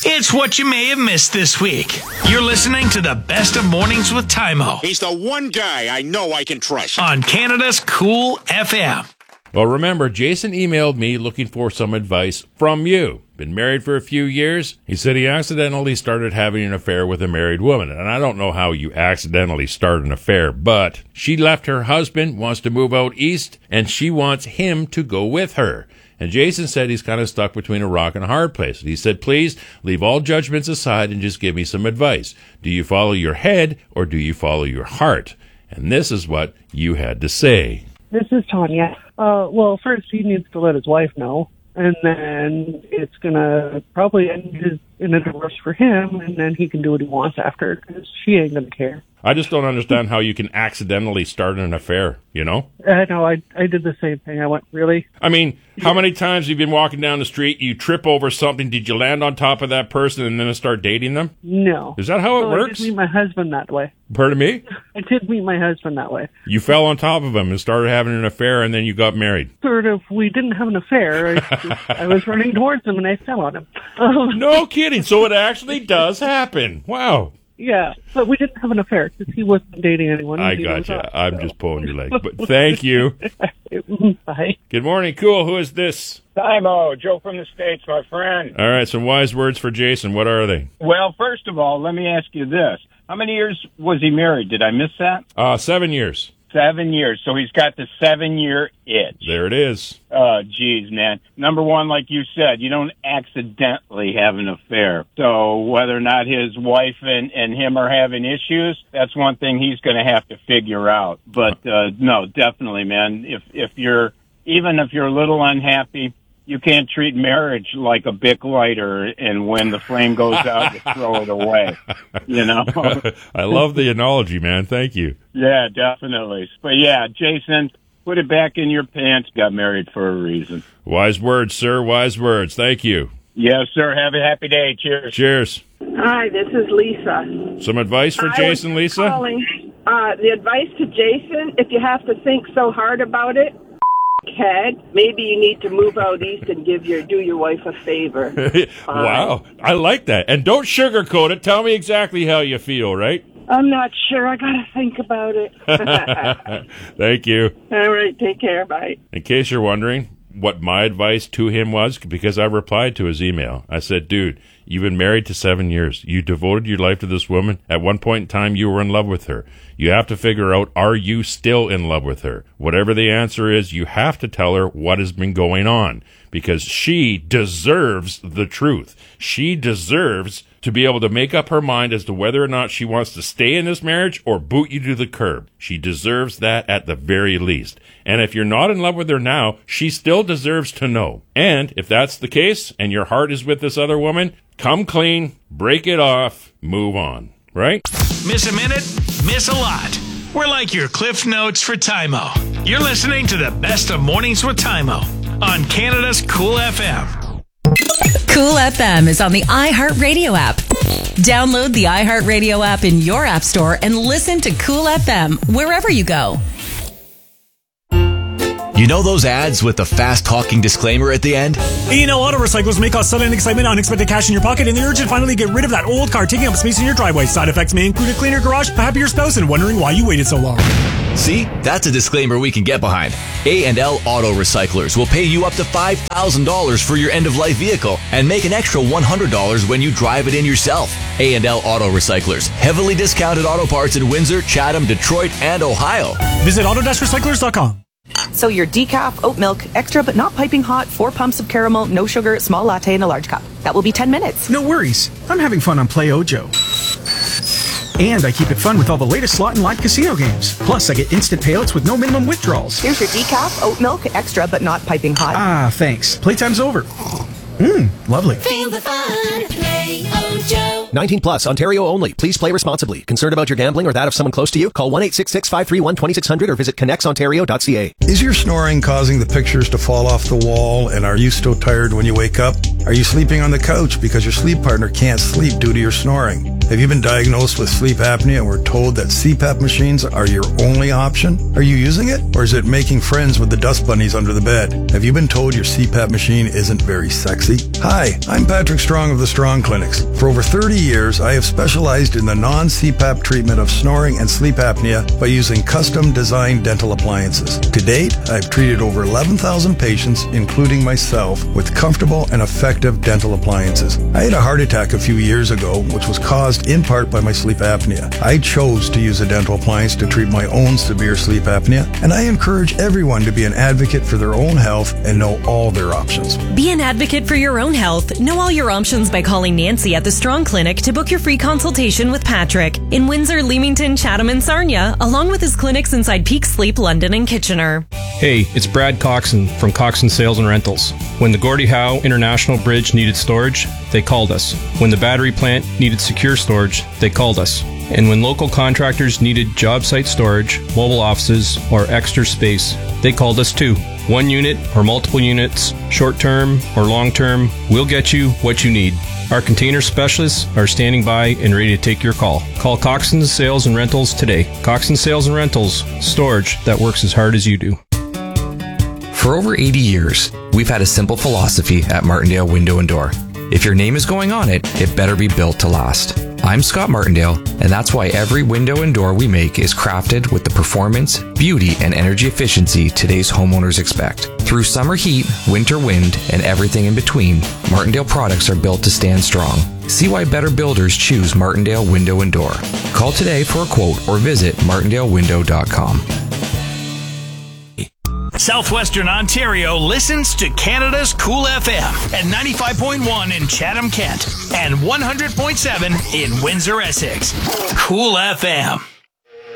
It's what you may have missed this week. You're listening to the Best of Mornings with Tymo. He's the one guy I know I can trust. On Canada's Cool FM. Well, remember, Jason emailed me looking for some advice from you. Been married for a few years. He said he accidentally started having an affair with a married woman. And I don't know how you accidentally start an affair, but she left her husband, wants to move out east, and she wants him to go with her. And Jason said he's kind of stuck between a rock and a hard place. And he said, please leave all judgments aside and just give me some advice. Do you follow your head or do you follow your heart? And this is what you had to say. This is Tanya. Well, first he needs to let his wife know, and then it's going to probably end in a divorce for him, and then he can do what he wants after, because she ain't going to care. I just don't understand how you can accidentally start an affair, you know? No, I did the same thing. I went, really? I mean, how many times have you been walking down the street, you trip over something, did you land on top of that person and then start dating them? No. Is that how it works? I did meet my husband that way. Pardon me? I did meet my husband that way. You fell on top of him and started having an affair, and then you got married. Sort of. We didn't have an affair. I was running towards him, and I fell on him. No kidding. So it actually does happen. Wow. Yeah, but we didn't have an affair because he wasn't dating anyone. I gotcha. I'm just pulling your leg. But thank you. Bye. Good morning. Cool. Who is this? Tymo, Joe from the States, my friend. All right, some wise words for Jason. What are they? Well, first of all, let me ask you this. How many years was he married? Did I miss that? 7 years. 7 years. So he's got the 7-year itch. There it is. Oh, geez, man. Number one, like you said, you don't accidentally have an affair. So whether or not his wife and him are having issues, that's one thing he's going to have to figure out. But no, definitely, man. Even if you're a little unhappy, you can't treat marriage like a Bic lighter, and when the flame goes out, you throw it away. You know? I love the analogy, man. Thank you. Yeah, definitely. But yeah, Jason, put it back in your pants. Got married for a reason. Wise words, sir. Wise words. Thank you. Yes, sir. Have a happy day. Cheers. Cheers. Hi, this is Lisa. Some advice for Jason, Lisa? The advice to Jason, if you have to think so hard about it, head, maybe you need to move out east and do your wife a favor. Wow, I like that. And don't sugarcoat it. Tell me exactly how you feel, right? I'm not sure. I got to think about it. Thank you. All right, take care. Bye. In case you're wondering what my advice to him was, because I replied to his email. I said, dude, you've been married to 7 years. You devoted your life to this woman. At one point in time, you were in love with her. You have to figure out, are you still in love with her? Whatever the answer is, you have to tell her what has been going on, because she deserves the truth. She deserves to be able to make up her mind as to whether or not she wants to stay in this marriage or boot you to the curb. She deserves that at the very least. And if you're not in love with her now, she still deserves to know. And if that's the case and your heart is with this other woman, come clean, break it off, move on. Right? Miss a minute, miss a lot. We're like your Cliff Notes for Tymo. You're listening to the Best of Mornings with Tymo on Canada's Cool FM. Cool FM is on the iHeartRadio app. Download the iHeartRadio app in your app store and listen to Cool FM wherever you go. You know those ads with the fast-talking disclaimer at the end? A&L Auto Recyclers may cause sudden excitement, unexpected cash in your pocket, and the urge to finally get rid of that old car taking up space in your driveway. Side effects may include a cleaner garage, a happier spouse, and wondering why you waited so long. See? That's a disclaimer we can get behind. A&L Auto Recyclers will pay you up to $5,000 for your end-of-life vehicle and make an extra $100 when you drive it in yourself. A&L Auto Recyclers. Heavily discounted auto parts in Windsor, Chatham, Detroit, and Ohio. Visit auto-recyclers.com. So your decaf, oat milk, extra but not piping hot, 4 pumps of caramel, no sugar, small latte in a large cup. That will be 10 minutes. No worries. I'm having fun on Play Ojo. And I keep it fun with all the latest slot and live casino games. Plus, I get instant payouts with no minimum withdrawals. Here's your decaf, oat milk, extra but not piping hot. Ah, thanks. Playtime's over. Lovely. Feel the fun. Play Ojo. 19 plus, Ontario only. Please play responsibly. Concerned about your gambling or that of someone close to you? Call 1-866-531-2600 or visit connexontario.ca. Is your snoring causing the pictures to fall off the wall, and are you so tired when you wake up? Are you sleeping on the couch because your sleep partner can't sleep due to your snoring? Have you been diagnosed with sleep apnea and were told that CPAP machines are your only option? Are you using it? Or is it making friends with the dust bunnies under the bed? Have you been told your CPAP machine isn't very sexy? Hi, I'm Patrick Strong of the Strong Clinics. For over 30 years, I have specialized in the non-CPAP treatment of snoring and sleep apnea by using custom-designed dental appliances. To date, I've treated over 11,000 patients, including myself, with comfortable and effective dental appliances. I had a heart attack a few years ago, which was caused in part by my sleep apnea. I chose to use a dental appliance to treat my own severe sleep apnea, and I encourage everyone to be an advocate for their own health and know all their options. Be an advocate for your own health. Know all your options by calling Nancy at the Strong Clinic to book your free consultation with Patrick in Windsor, Leamington, Chatham, and Sarnia, along with his clinics inside Peak Sleep, London, and Kitchener. Hey, it's Brad Coxon from Coxon Sales and Rentals. When the Gordie Howe International Bridge needed storage, they called us. When the battery plant needed secure storage, they called us. And when local contractors needed job site storage, mobile offices, or extra space, they called us too. One unit or multiple units, short-term or long-term, we'll get you what you need. Our container specialists are standing by and ready to take your call. Call Coxon Sales and Rentals today. Coxon Sales and Rentals, storage that works as hard as you do. For over 80 years, we've had a simple philosophy at Martindale Window and Door. If your name is going on it, it better be built to last. I'm Scott Martindale, and that's why every window and door we make is crafted with the performance, beauty, and energy efficiency today's homeowners expect. Through summer heat, winter wind, and everything in between, Martindale products are built to stand strong. See why better builders choose Martindale Window and Door. Call today for a quote or visit martindalewindow.com. Southwestern Ontario listens to Canada's Cool FM at 95.1 in Chatham, Kent, and 100.7 in Windsor, Essex. Cool FM.